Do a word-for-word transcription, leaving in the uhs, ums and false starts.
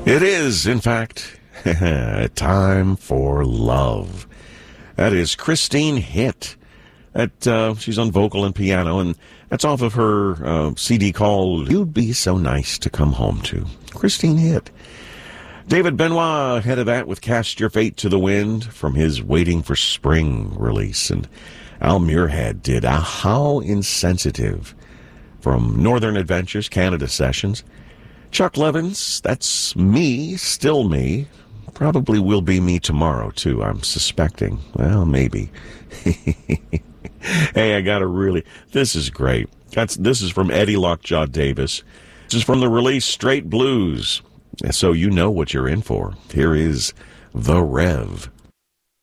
It is, in fact, time for love. That is Christine Hitt. That, uh, she's on vocal and piano, and that's off of her uh, C D called You'd Be So Nice to Come Home To. Christine Hitt. David Benoit ahead of that with Cast Your Fate to the Wind from his Waiting for Spring release. And Al Muirhead did a How Insensitive from Northern Adventures, Canada Sessions. Chuck Levins, that's Me, Still Me. Probably will be me tomorrow, too, I'm suspecting. Well, maybe. Hey, I got to really... This is great. That's This is from Eddie Lockjaw Davis. This is from the release Straight Blues. So you know what you're in for. Here is The Rev.